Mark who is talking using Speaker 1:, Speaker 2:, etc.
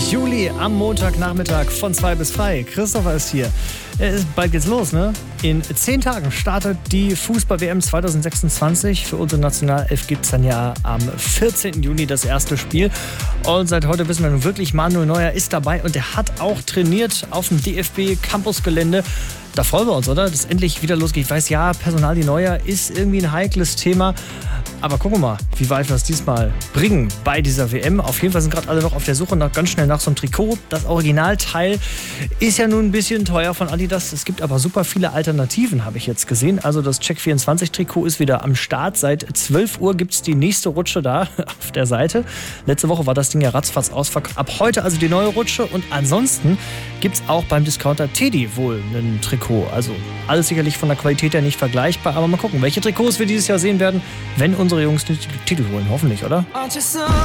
Speaker 1: Juli am Montagnachmittag von 2 bis 3. Christopher ist hier. Bald geht's los, ne? In 10 Tagen startet die Fußball-WM 2026. Für unsere Nationalelf gibt es dann ja am 14. Juni das erste Spiel. Und seit heute wissen wir nun wirklich, Manuel Neuer ist dabei und er hat auch trainiert auf dem DFB-Campusgelände. Da freuen wir uns, oder? Dass es endlich wieder losgeht. Ich weiß, ja, Personalie Neuer ist irgendwie ein heikles Thema. Aber gucken wir mal, wie weit wir es diesmal bringen bei dieser WM. Auf jeden Fall sind gerade alle noch auf der Suche ganz schnell nach so einem Trikot. Das Originalteil ist ja nun ein bisschen teuer von Adidas. Es gibt aber super viele Alternativen, habe ich jetzt gesehen. Also das Check24-Trikot ist wieder am Start. Seit 12 Uhr gibt es die nächste Rutsche da auf der Seite. Letzte Woche war das Ding ja ratzfatz ausverkauft. Ab heute also die neue Rutsche. Und ansonsten gibt es auch beim Discounter Teddy wohl ein Trikot. Also alles sicherlich von der Qualität her nicht vergleichbar. Aber mal gucken, welche Trikots wir dieses Jahr sehen werden, wenn unsere Jungs den Titel holen. Hoffentlich, oder?